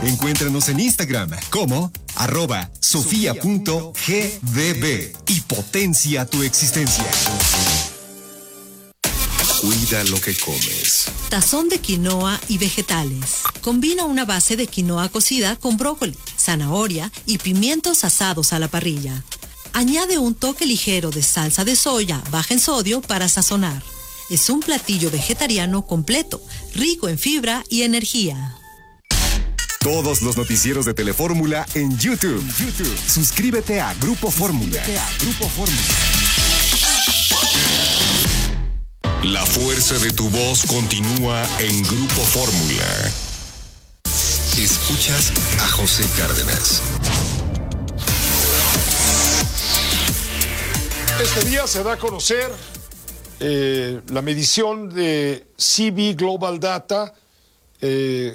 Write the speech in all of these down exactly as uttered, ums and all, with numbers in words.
Encuéntranos en Instagram como arroba sofía punto g d b y potencia tu existencia. Cuida lo que comes. Tazón de quinoa y vegetales. Combina una base de quinoa cocida con brócoli, zanahoria y pimientos asados a la parrilla. Añade un toque ligero de salsa de soya baja en sodio para sazonar. Es un platillo vegetariano completo, rico en fibra y energía. Todos los noticieros de Telefórmula en YouTube. YouTube. Suscríbete a Grupo Fórmula. Grupo Fórmula. La fuerza de tu voz continúa en Grupo Fórmula. Escuchas a José Cárdenas. Este día se da a conocer eh, la medición de C B Global Data. Eh,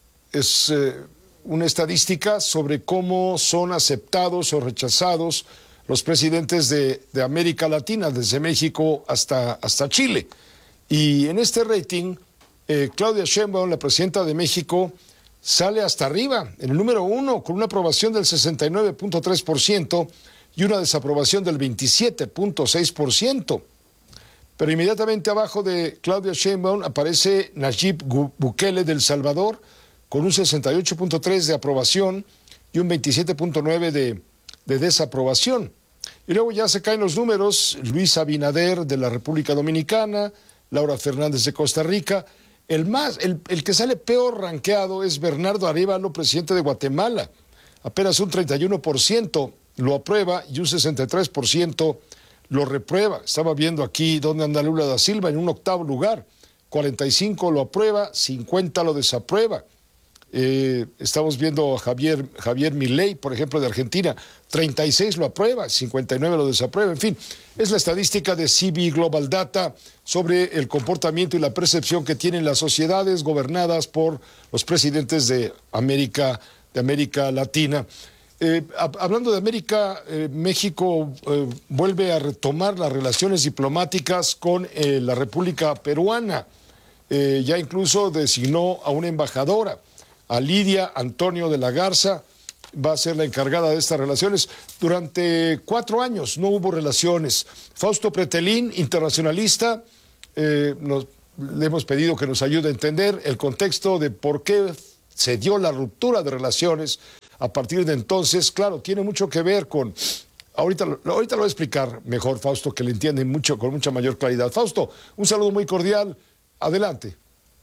es eh, una estadística sobre cómo son aceptados o rechazados los presidentes de, de América Latina, desde México hasta, hasta Chile. Y en este rating, eh, Claudia Sheinbaum, la presidenta de México, sale hasta arriba, en el número uno, con una aprobación del sesenta y nueve punto tres por ciento y una desaprobación del veintisiete punto seis por ciento. Pero inmediatamente abajo de Claudia Sheinbaum aparece Nayib Bukele de El Salvador, con un sesenta y ocho punto tres por ciento de aprobación y un veintisiete punto nueve por ciento de, de desaprobación. Y luego ya se caen los números: Luis Abinader de la República Dominicana, Laura Fernández de Costa Rica. El, más, el, el que sale peor rankeado es Bernardo Arévalo, presidente de Guatemala. Apenas un treinta y uno por ciento lo aprueba y un sesenta y tres por ciento lo reprueba. Estaba viendo aquí dónde anda Lula da Silva, en un octavo lugar. cuarenta y cinco lo aprueba, cincuenta lo desaprueba. Eh, estamos viendo a Javier, Javier Milei, por ejemplo, de Argentina, treinta y seis lo aprueba, cincuenta y nueve lo desaprueba. En fin, es la estadística de C B Global Data sobre el comportamiento y la percepción que tienen las sociedades gobernadas por los presidentes de América, de América Latina. Eh, hablando de América, eh, México eh, vuelve a retomar las relaciones diplomáticas con eh, la República Peruana. Eh, ya incluso designó a una embajadora, a Lidia Antonio de la Garza, va a ser la encargada de estas relaciones. Durante cuatro años no hubo relaciones. Fausto Pretelín, internacionalista, eh, nos, le hemos pedido que nos ayude a entender el contexto de por qué se dio la ruptura de relaciones a partir de entonces. Claro, tiene mucho que ver con... Ahorita, ahorita lo voy a explicar mejor, Fausto, que le entiende mucho, con mucha mayor claridad. Fausto, un saludo muy cordial. Adelante.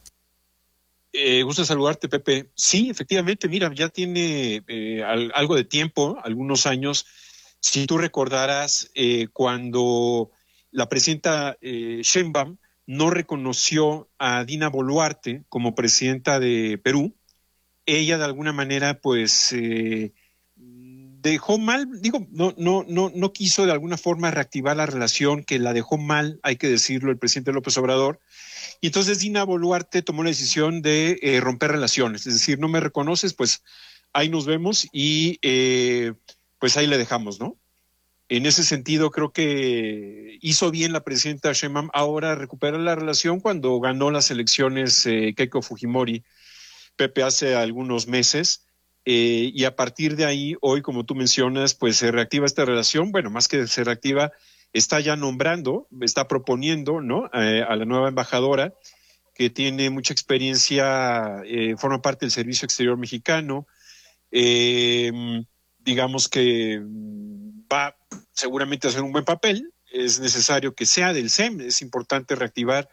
Eh, gusto saludarte, Pepe. Sí, efectivamente, mira, ya tiene eh, al, algo de tiempo, algunos años. Si tú recordarás, eh, cuando la presidenta eh, Sheinbaum no reconoció a Dina Boluarte como presidenta de Perú, ella de alguna manera, pues, eh, dejó mal, digo, no, no, no, no quiso de alguna forma reactivar la relación, que la dejó mal, hay que decirlo, el presidente López Obrador. Y entonces Dina Boluarte tomó la decisión de eh, romper relaciones, es decir, no me reconoces, pues ahí nos vemos y eh, pues ahí le dejamos, ¿no? En ese sentido creo que hizo bien la presidenta Sheinbaum ahora recuperar la relación cuando ganó las elecciones eh, Keiko Fujimori, Pepe, hace algunos meses, eh, y a partir de ahí, hoy, como tú mencionas, pues se reactiva esta relación. Bueno, más que se reactiva, está ya nombrando, está proponiendo, ¿no?, eh, a la nueva embajadora, que tiene mucha experiencia, eh, forma parte del Servicio Exterior Mexicano, eh, digamos que va seguramente a hacer un buen papel. Es necesario que sea del C E M, es importante reactivar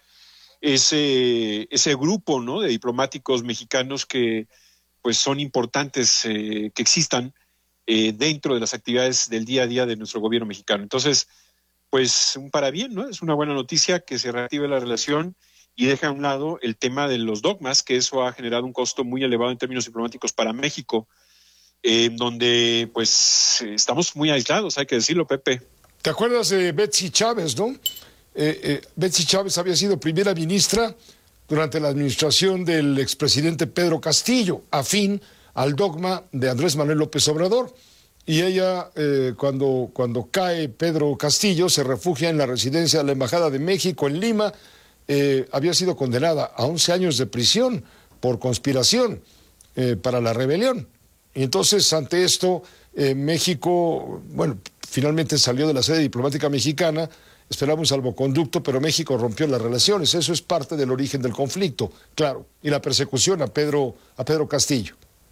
ese, ese grupo, ¿no?, de diplomáticos mexicanos que pues son importantes eh, que existan eh, dentro de las actividades del día a día de nuestro gobierno mexicano. Entonces, pues un para bien, ¿no? Es una buena noticia que se reactive la relación y deja a un lado el tema de los dogmas, que eso ha generado un costo muy elevado en términos diplomáticos para México, eh, donde pues estamos muy aislados, hay que decirlo, Pepe. ¿Te acuerdas de Betsy Chávez, no? Eh, eh, Betsy Chávez había sido primera ministra durante la administración del expresidente Pedro Castillo, afín al dogma de Andrés Manuel López Obrador. Y ella, eh, cuando, cuando cae Pedro Castillo, se refugia en la residencia de la Embajada de México en Lima. Eh, había sido condenada a once años de prisión por conspiración. eh, para la rebelión. Y entonces, ante esto, eh, México, bueno, finalmente salió de la sede diplomática mexicana, esperaba un salvoconducto, pero México rompió las relaciones. Eso es parte del origen del conflicto, claro, y la persecución a Pedro, a Pedro Castillo.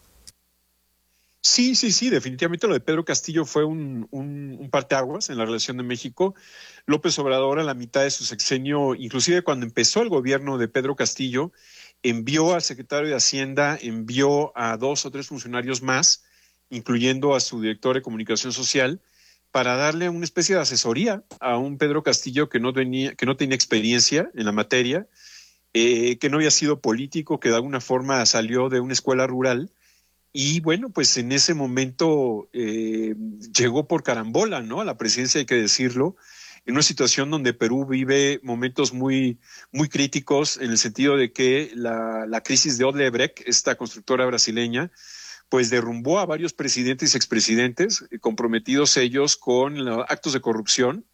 Sí, sí, sí, definitivamente lo de Pedro Castillo fue un, un, un parteaguas en la relación de México. López Obrador, a la mitad de su sexenio, inclusive cuando empezó el gobierno de Pedro Castillo, envió al secretario de Hacienda, envió a dos o tres funcionarios más, incluyendo a su director de comunicación social, para darle una especie de asesoría a un Pedro Castillo que no tenía, que no tenía experiencia en la materia, eh, que no había sido político, que de alguna forma salió de una escuela rural. Y bueno, pues en ese momento eh, llegó por carambola, ¿no? A la presidencia, hay que decirlo, en una situación donde Perú vive momentos muy, muy críticos, en el sentido de que la, la crisis de Odebrecht, esta constructora brasileña, pues derrumbó a varios presidentes y expresidentes, comprometidos ellos con los actos de corrupción.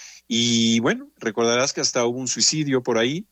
Y bueno, recordarás que hasta hubo un suicidio por ahí.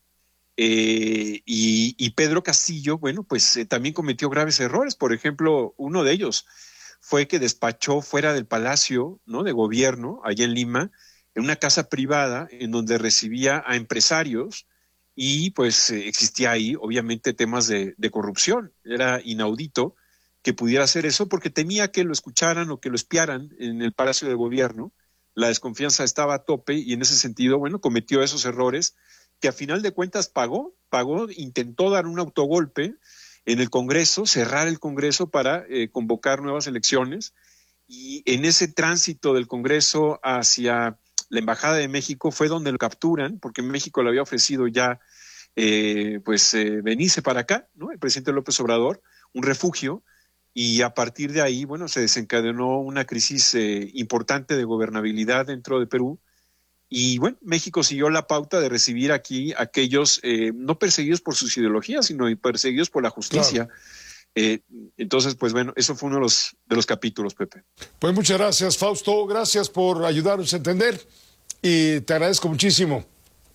Eh, y, y Pedro Castillo, bueno, pues eh, también cometió graves errores. Por ejemplo, uno de ellos fue que despachó fuera del Palacio, ¿no?, de Gobierno, allá en Lima, en una casa privada en donde recibía a empresarios y pues eh, existía ahí obviamente temas de, de corrupción. Era inaudito que pudiera hacer eso porque temía que lo escucharan o que lo espiaran en el Palacio de Gobierno. La desconfianza estaba a tope y en ese sentido, bueno, cometió esos errores que a final de cuentas pagó, pagó, intentó dar un autogolpe en el Congreso, cerrar el Congreso para eh, convocar nuevas elecciones, y en ese tránsito del Congreso hacia la Embajada de México fue donde lo capturan, porque México le había ofrecido ya eh, pues eh, venirse para acá, ¿no?, el presidente López Obrador, un refugio, y a partir de ahí, bueno, se desencadenó una crisis eh, importante de gobernabilidad dentro de Perú. Y bueno, México siguió la pauta de recibir aquí a aquellos eh, no perseguidos por sus ideologías, sino perseguidos por la justicia. Claro. Eh, entonces, pues bueno, eso fue uno de los, de los capítulos, Pepe. Pues muchas gracias, Fausto. Gracias por ayudarnos a entender y te agradezco muchísimo.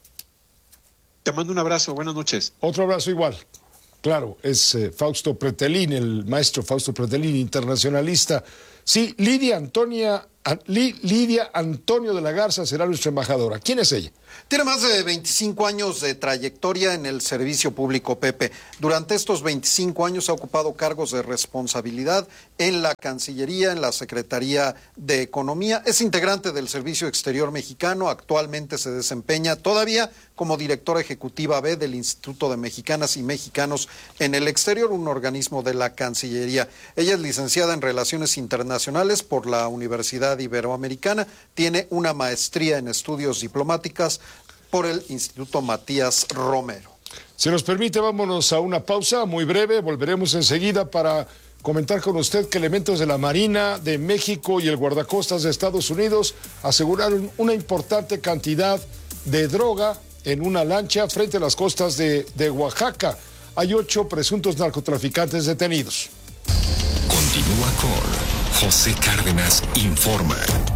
Te mando un abrazo. Buenas noches. Otro abrazo igual. Claro, es eh, Fausto Pretelín, el maestro Fausto Pretelín, internacionalista. Sí, Lidia Antonia, Lidia Antonio de la Garza será nuestra embajadora. ¿Quién es ella? Tiene más de veinticinco años de trayectoria en el servicio público, Pepe. Durante estos veinticinco años ha ocupado cargos de responsabilidad en la Cancillería, en la Secretaría de Economía. Es integrante del Servicio Exterior Mexicano. Actualmente se desempeña todavía como directora ejecutiva B del Instituto de Mexicanas y Mexicanos en el Exterior, un organismo de la Cancillería. Ella es licenciada en Relaciones Internacionales por la Universidad Iberoamericana. Tiene una maestría en Estudios Diplomáticas por el Instituto Matías Romero. Si nos permite, vámonos a una pausa muy breve. Volveremos enseguida para comentar con usted que elementos de la Marina de México y el guardacostas de Estados Unidos aseguraron una importante cantidad de droga en una lancha frente a las costas de, de Oaxaca. Hay ocho presuntos narcotraficantes detenidos. Continúa con José Cárdenas Informa.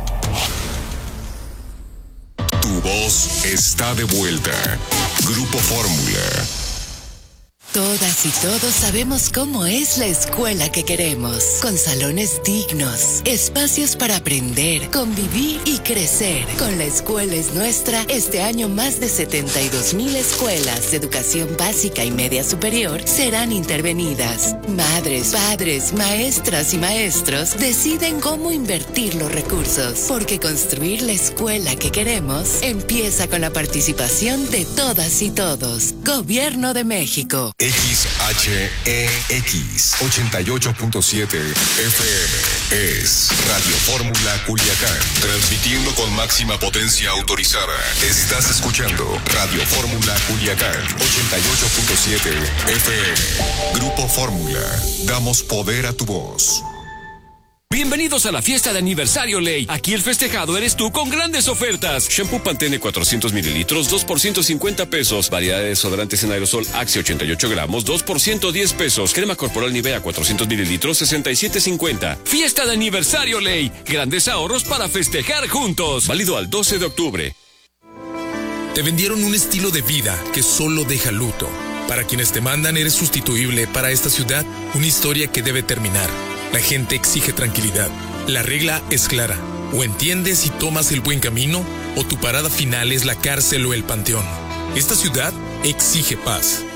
Tu voz está de vuelta. Grupo Fórmula. Todas y todos sabemos cómo es la escuela que queremos, con salones dignos, espacios para aprender, convivir y crecer. Con La Escuela es Nuestra, este año más de setenta y dos mil escuelas de educación básica y media superior serán intervenidas. Madres, padres, maestras y maestros deciden cómo invertir los recursos, porque construir la escuela que queremos empieza con la participación de todas y todos. Gobierno de México. X H E X ochenta y ocho punto siete F M es Radio Fórmula Culiacán, transmitiendo con máxima potencia autorizada. Estás escuchando Radio Fórmula Culiacán ochenta y ocho punto siete F M. Grupo Fórmula, damos poder a tu voz. Bienvenidos a la fiesta de aniversario Ley. Aquí el festejado eres tú con grandes ofertas. Shampoo Pantene cuatrocientos mililitros, dos por ciento cincuenta pesos. Variedad de desodorantes en aerosol Axe ochenta y ocho gramos, dos por ciento diez pesos. Crema corporal Nivea cuatrocientos mililitros, sesenta y siete cincuenta. Fiesta de aniversario Ley. Grandes ahorros para festejar juntos. Válido al doce de octubre. Te vendieron un estilo de vida que solo deja luto. Para quienes te mandan, eres sustituible. Para esta ciudad, una historia que debe terminar. La gente exige tranquilidad. La regla es clara. O entiendes y tomas el buen camino, o tu parada final es la cárcel o el panteón. Esta ciudad exige paz.